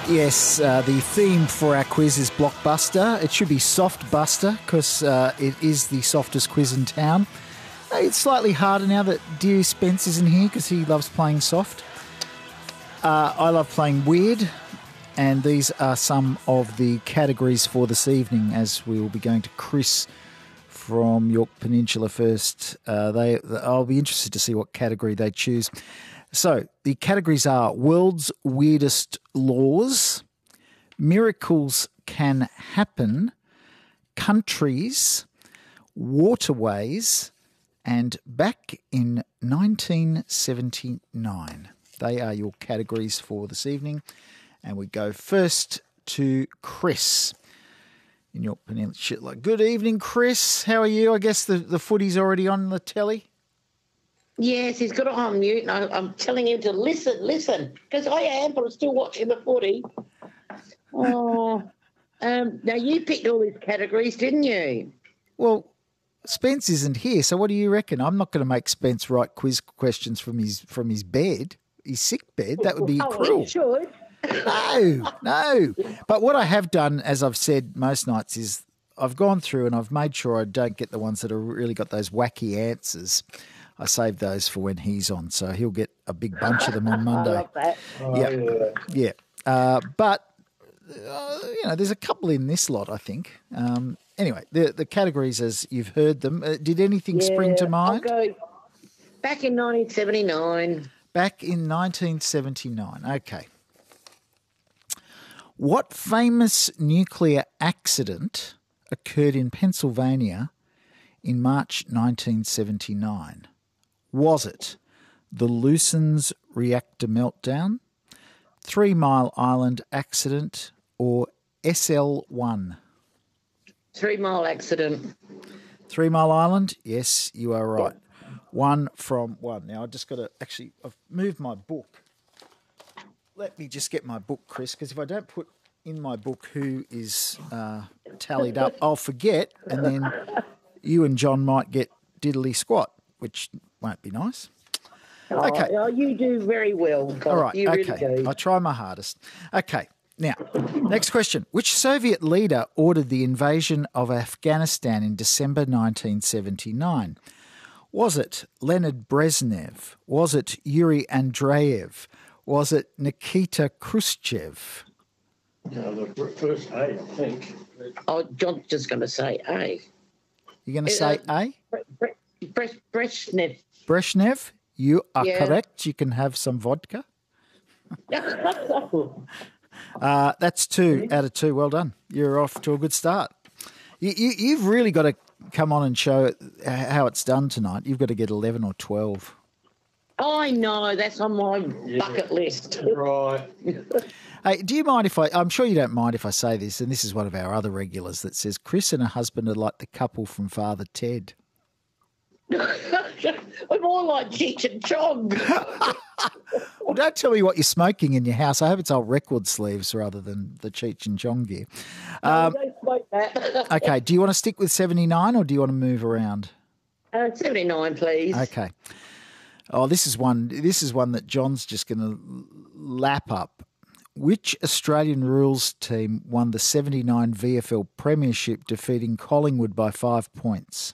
Yes, the theme for our quiz is Blockbuster. It should be Soft Buster because it is the softest quiz in town. It's slightly harder now that dear Spence isn't here because he loves playing soft. I love playing weird, and these are some of the categories for this evening as we will be going to Chris from York Peninsula first. I'll be interested to see what category they choose. So the categories are World's Weirdest Laws, Miracles Can Happen, Countries, Waterways, and Back in 1979. They are your categories for this evening. And we go first to Chris in York Peninsula. Good evening, Chris. How are you? I guess the footy's already on the telly. Yes, he's got it on mute, and I'm telling him to listen, because I am, but I'm still watching the footy. Oh, now you picked all these categories, didn't you? Well, Spence isn't here, so what do you reckon? I'm not going to make Spence write quiz questions from his bed, his sick bed. That would be cruel. You should. No. But what I have done, as I've said most nights, is I've gone through and I've made sure I don't get the ones that have really got those wacky answers. I saved those for when he's on, so he'll get a big bunch of them on Monday. I love that. Yeah. But there's a couple in this lot, I think. Anyway, the categories as you've heard them. Did anything spring to mind? I'll go back in 1979. Back in 1979. Okay. What famous nuclear accident occurred in Pennsylvania in March 1979? Was it the Lucens reactor meltdown, 3 Mile Island accident, or SL1? 3 Mile accident. 3 Mile Island? Yes, you are right. 1 from 1. Now, I just got to I've moved my book. Let me just get my book, Chris, because if I don't put in my book who is tallied up, I'll forget, and then you and John might get diddly squat, which won't be nice. Okay. Oh, you do very well. God. All right. You okay. Really do. I try my hardest. Okay. Now, next question. Which Soviet leader ordered the invasion of Afghanistan in December 1979? Was it Leonid Brezhnev? Was it Yuri Andreev? Was it Nikita Khrushchev? No, the first A, I think. Oh, John's just going to say A. You're going to say A? Brezhnev. Brezhnev? You are correct. You can have some vodka. That's 2 out of 2. Well done. You're off to a good start. You've really got to come on and show how it's done tonight. You've got to get 11 or 12. I know. That's on my bucket list. Right. Hey, do you mind if I'm sure you don't mind if I say this, and this is one of our other regulars that says Chris and her husband are like the couple from Father Ted. We're more like Cheech and Chong. Well, don't tell me what you're smoking in your house. I hope it's old record sleeves rather than the Cheech and Chong gear. No, don't smoke that. Okay, do you want to stick with 79 or do you want to move around? 79, please. Okay. Oh, this is one that John's just going to lap up. Which Australian rules team won the 79 VFL Premiership, defeating Collingwood by 5 points?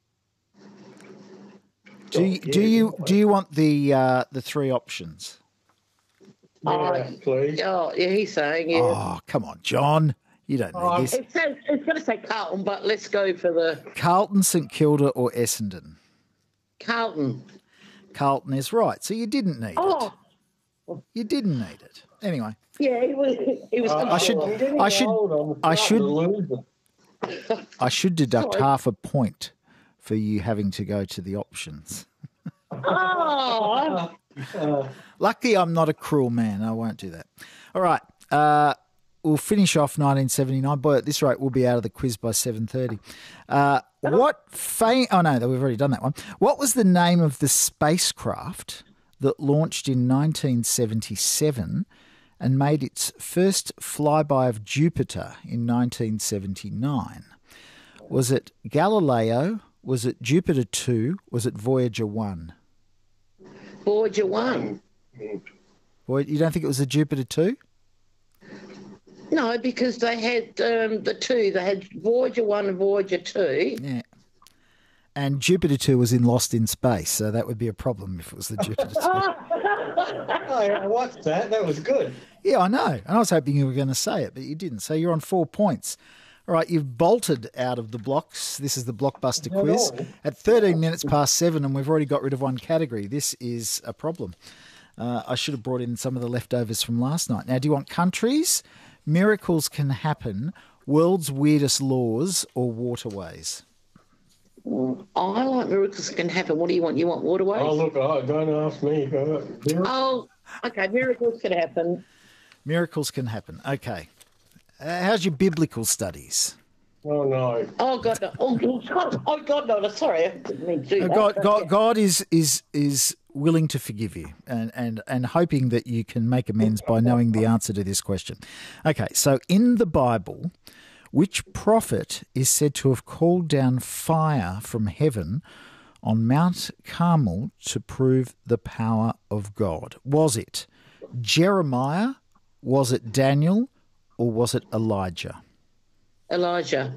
Do you want the 3 options? Please. Oh, yeah, he's saying, yeah. Oh, come on, John. You don't need this. It's going to say Carlton, but let's go for the... Carlton, St Kilda or Essendon? Carlton. Carlton is right. So you didn't need it. You didn't need it. Anyway. Yeah, he was I should deduct half a point for you having to go to the options. Oh. Lucky I'm not a cruel man. I won't do that. All right. We'll finish off 1979. Boy, at this rate, we'll be out of the quiz by 7:30. Oh, no, we've already done that one. What was the name of the spacecraft that launched in 1977 and made its first flyby of Jupiter in 1979? Was it Galileo? Was it Jupiter 2? Was it Voyager 1? Voyager 1. You don't think it was a Jupiter 2? No, because they had the two. They had Voyager 1 and Voyager 2. Yeah. And Jupiter 2 was in Lost in Space, so that would be a problem if it was the Jupiter 2. I watched that. That was good. Yeah, I know. And I was hoping you were going to say it, but you didn't. So you're on 4 points. All right, you've bolted out of the blocks. This is the Blockbuster quiz at 13 minutes past 7, and we've already got rid of one category. This is a problem. I should have brought in some of the leftovers from last night. Now, do you want countries, miracles can happen, world's weirdest laws, or waterways? I like miracles can happen. What do you want? You want waterways? Oh, look, don't ask me. Oh, okay, miracles can happen. Miracles can happen. Okay. How's your biblical studies? Oh, no. Oh, God, no. Oh, God, no. Sorry, I didn't mean to do that. God is willing to forgive you and hoping that you can make amends by knowing the answer to this question. Okay, so in the Bible, which prophet is said to have called down fire from heaven on Mount Carmel to prove the power of God? Was it Jeremiah? Was it Daniel? Or was it Elijah? Elijah.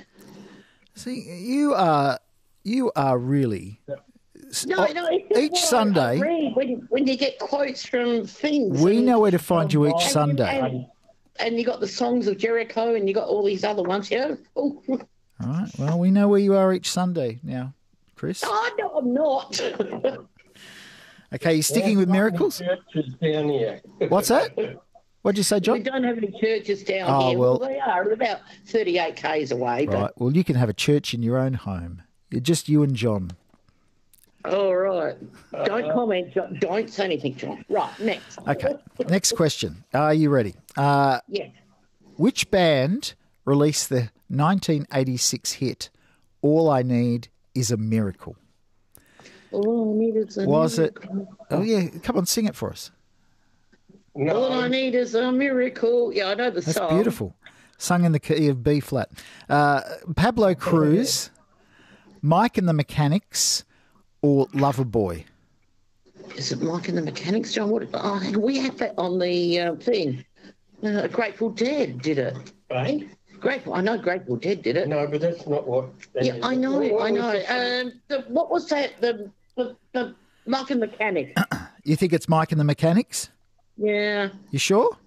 See, you are really... No, it's each just Sunday... I read when you get quotes from things. We know where to find you each Sunday. And you got the songs of Jericho and you got all these other ones, yeah? Oh. All right, well, we know where you are each Sunday now, Chris. Oh, no, I'm not. Okay, you're sticking with miracles? Churches down here. What's that? What'd you say, We John? don't have any churches down here. well- They are about 38 k's away. Right, well, you can have a church in your own home. You're just you and John. All right. Don't comment, John. Don't say anything, John. Right, next. Okay, next question. Are you ready? Yes. Which band released the 1986 hit All I Need Is a Miracle? All I need is a Was it... miracle. Oh, yeah, come on, sing it for us. All I need is a miracle. Yeah, I know the That's song. beautiful. Sung in the key of B flat. Pablo Cruz, Mike and the Mechanics, or Loverboy? Is it Mike and the Mechanics, John? We had that on the thing. Grateful Dead did it. Eh? I know Grateful Dead did it. No, but that's not what... Yeah, I know. What was it? What was that? The Mike and the Mechanics. You think it's Mike and the Mechanics? Yeah. You sure?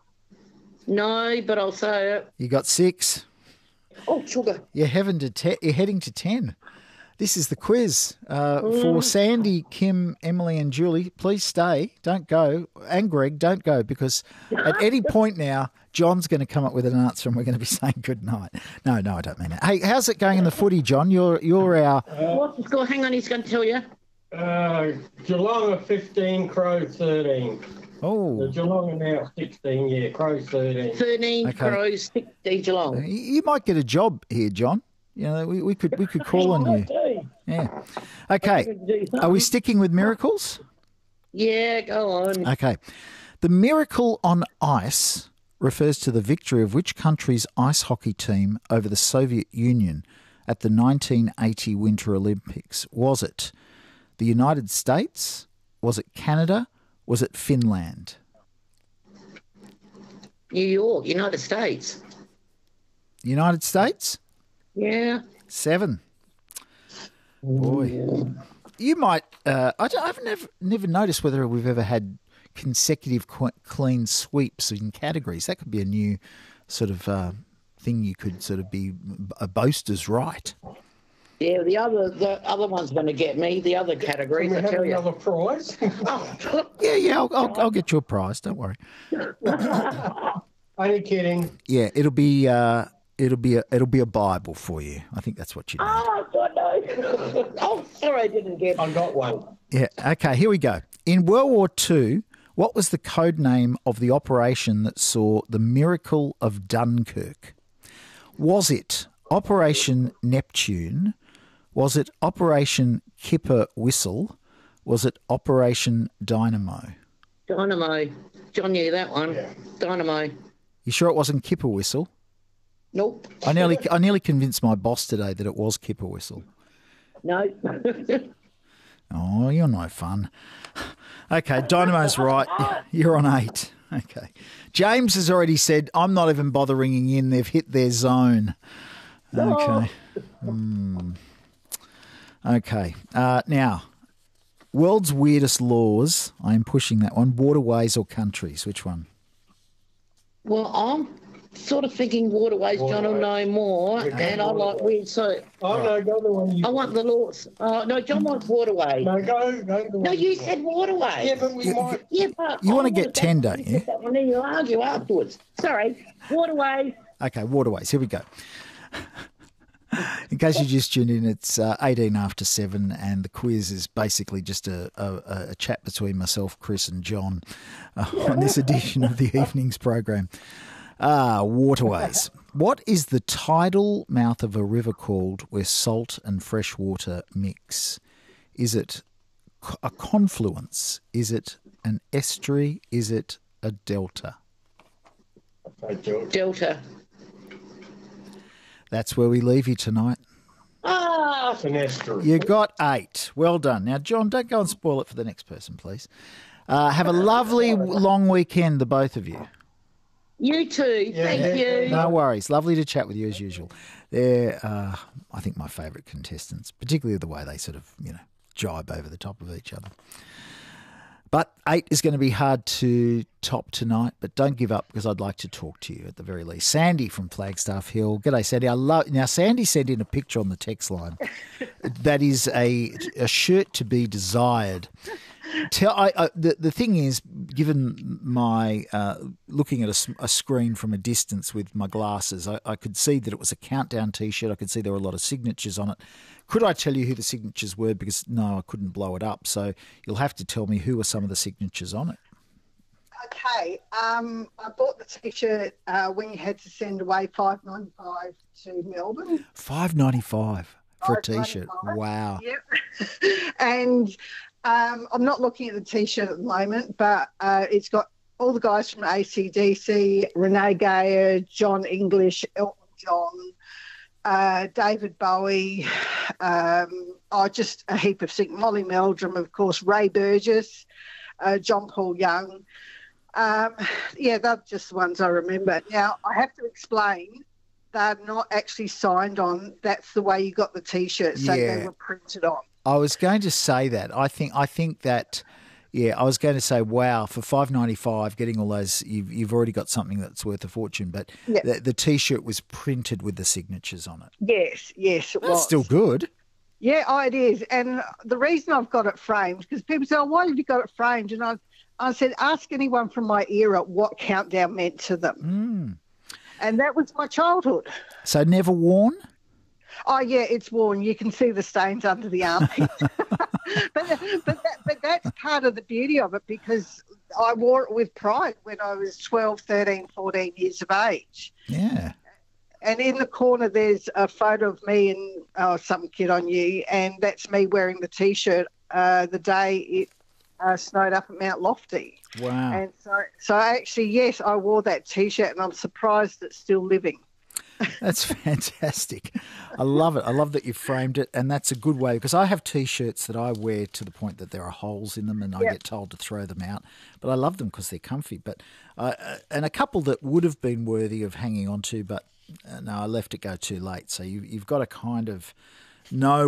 No, but I'll say it. You got 6. Oh, sugar. You're heading to 10. This is the quiz for Sandy, Kim, Emily and Julie. Please stay. Don't go. And Greg, don't go, because at any point now, John's going to come up with an answer and we're going to be saying good night. No, I don't mean it. Hey, how's it going in the footy, John? You're our... What's the score? Hang on, he's going to tell you. Geelong are 15, Crows 13. Oh, Geelong are now 16, yeah, Crows 13. 13 Okay. Crows, 16 Geelong. you might get a job here, John. You know, we could call on you. Hey, Yeah. Okay. Are we sticking with miracles? Yeah, go on. Okay. The miracle on ice refers to the victory of which country's ice hockey team over the Soviet Union at the 1980 Winter Olympics? Was it the United States? Was it Canada? Was it Finland? New York, United States. United States? Yeah. 7. Boy. You might... I've never noticed whether we've ever had consecutive clean sweeps in categories. That could be a new sort of thing you could sort of be a boaster's right. Yeah, the other one's going to get me, the other categories, we I have tell you. another prize. Yeah, I'll get you a prize. Don't worry. Only kidding. Yeah, it'll be a Bible for you. I think that's what you need. Oh, God, no. Oh, sorry, I didn't get it. I got one. Yeah. Okay. Here we go. In World War II, what was the code name of the operation that saw the miracle of Dunkirk? Was it Operation Neptune? Was it Operation Kipper Whistle? Was it Operation Dynamo? Dynamo. John knew that one. Yeah. Dynamo. You sure it wasn't Kipper Whistle? Nope. I nearly convinced my boss today that it was Kipper Whistle. No. Oh, you're no fun. Okay, Dynamo's right. You're on 8. Okay. James has already said, I'm not even bothering in. They've hit their zone. Okay. Okay. Now, world's weirdest laws. I am pushing that one. Waterways or countries? Which one? Well, I'm sort of thinking waterways. John will know more, and I like weird. So Oh, no, go the one you... I want the laws. No, John wants waterways. No, go the one No, you said waterways. Yeah, but we might... Yeah, but You I want to get 10, don't you? And then you'll argue afterwards. Sorry, waterways. Okay, waterways. Here we go. In case you just tuned in, it's 18 after 7, and the quiz is basically just a chat between myself, Chris, and John on this edition of the evening's program. Waterways. What is the tidal mouth of a river called where salt and fresh water mix? Is it a confluence? Is it an estuary? Is it a delta? Delta. That's where we leave you tonight. It's an estuary. You got 8. Well done. Now, John, don't go and spoil it for the next person, please. Have a lovely long weekend, the both of you. You too. Thank you. No worries. Lovely to chat with you as usual. They're, I think, my favourite contestants, particularly the way they sort of, jibe over the top of each other. But 8 is going to be hard to top tonight, but don't give up because I'd like to talk to you at the very least. Sandy from Flagstaff Hill. G'day, Sandy. Now, Sandy sent in a picture on the text line. That is a shirt to be desired. The thing is, given my looking at a screen from a distance with my glasses, I could see that it was a countdown T-shirt. I could see there were a lot of signatures on it. Could I tell you who the signatures were? Because, no, I couldn't blow it up. So you'll have to tell me who were some of the signatures on it. Okay. I bought the T-shirt when you had to send away $5.95 to Melbourne. $5.95 for a T-shirt. Wow. Yep. And I'm not looking at the T-shirt at the moment, but it's got all the guys from AC/DC, Renee Gayer, John English, Elton John, David Bowie, just a heap of Molly Meldrum, of course, Ray Burgess, John Paul Young. They're just the ones I remember. Now, I have to explain, they're not actually signed on. That's the way you got the T-shirt, so they were printed on. I was going to say that. I think that, I was going to say, wow, for $5.95, getting all those, you've already got something that's worth a fortune. But the T-shirt was printed with the signatures on it. Yes, it was. That's still good. Yeah, it is. And the reason I've got it framed, because people say, why have you got it framed? And I said, ask anyone from my era what Countdown meant to them. And that was my childhood. So never worn? Oh, yeah, it's worn. You can see the stains under the armpit. but that's part of the beauty of it, because I wore it with pride when I was 12, 13, 14 years of age. Yeah. And in the corner there's a photo of me and some kid I knew, and that's me wearing the T-shirt the day it snowed up at Mount Lofty. Wow. And so actually, yes, I wore that T-shirt, and I'm surprised it's still living. That's fantastic. I love it. I love that you framed it, and that's a good way, because I have T-shirts that I wear to the point that there are holes in them and I get told to throw them out. But I love them because they're comfy. But and a couple that would have been worthy of hanging on to, but no, I left it go too late. So you've got to kind of know